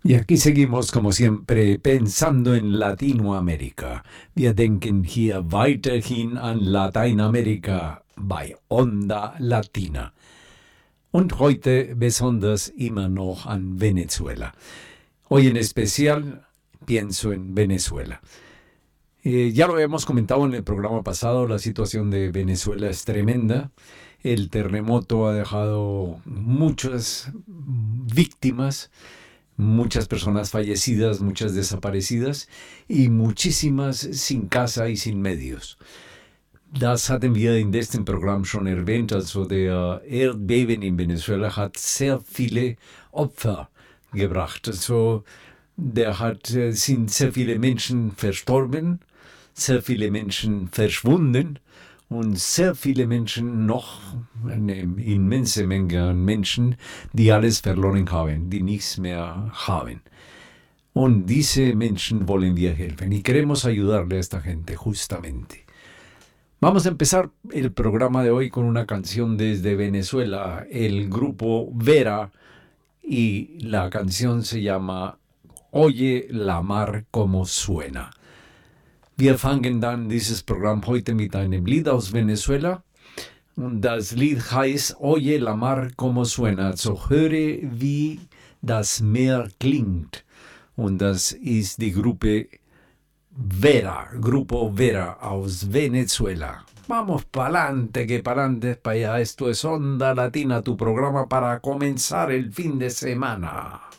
Y aquí seguimos, como siempre, pensando en Latinoamérica. Wir denken hier weiterhin an Lateinamerika bei Onda Latina. Und heute besonders immer noch an Venezuela. Hoy en especial pienso en Venezuela. Ya lo habíamos comentado en el programa pasado, la situación de Venezuela es tremenda. El terremoto ha dejado muchas víctimas, muchas personas fallecidas, muchas desaparecidas y muchísimas sin casa y sin medios. Das hatten wir in diesem Programm schon erwähnt, also der Erdbeben in Venezuela hat sehr viele Opfer gebracht. Also sind sehr viele Menschen verstorben, sehr viele Menschen verschwunden und sehr viele Menschen, noch eine immense Menge an Menschen, die alles verloren haben, die nichts mehr haben. Und diese Menschen wollen wir helfen y queremos ayudarle a esta gente justamente. Vamos a empezar el programa de hoy con una canción desde Venezuela, el grupo Vera, y la canción se llama Oye la mar como suena. Wir fangen dann dieses Programm heute mit einem Lied aus Venezuela. Und das Lied heißt Oye la mar como suena. Also höre, wie das Meer klingt. Und das ist die Gruppe Vera, Grupo Vera aus Venezuela. Vamos pa'lante, que pa'lante es para allá. Esto es Onda Latina, tu programa para comenzar el fin de semana.